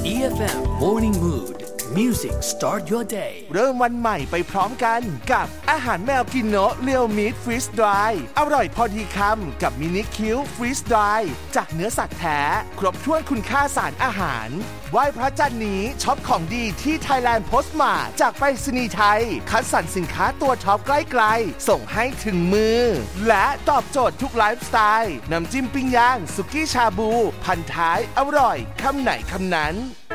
EFM Morning Mood Music Start Your Day เริ่มวันใหม่ไปพร้อมกันกับอาหารแมวกินโนะเรียวมีทฟรีสดรายอร่อยพอดีคำกับมินิคิวฟรีสดรายจากเนื้อสัตว์แท้ครบถ้วนคุณค่าสารอาหารไหว้พระจันทร์นี้ช็อปของดีที่ Thailand Postmart จากไปรษณีย์ไทยคัดสรรสินค้าตัวท็อปใกล้ๆส่งให้ถึงมือและตอบโจทย์ทุกไลฟ์สไตล์น้ำจิ้มปิ้งย่างสุกี้ชาบูพันท้ายอร่อยคำไหนคำนั้น